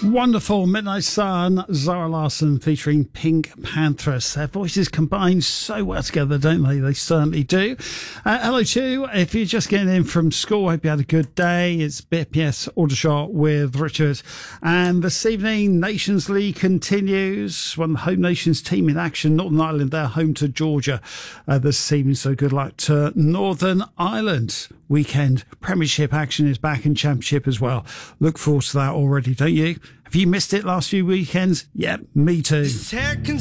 Wonderful Midnight Sun, Zara Larsson featuring Pink Panthers. Their voices combine so well together, don't they? They certainly do. Hello too. If you're just getting in from school, I hope you had a good day. It's BPS Aldershot with Richard. And this evening, Nations League continues. One of the home nations team in action, Northern Ireland. They're home to Georgia this evening. So good luck to Northern Ireland. Weekend Premiership action is back and Championship as well. Look forward to that already, don't you? Have you missed it last few weekends? Yeah, me too.